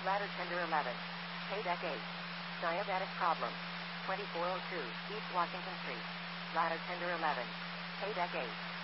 Ladder Tender 11. Payback 8. Diabetic problem. 2402 East Washington Street. Ladder Tender 11. Payback 8.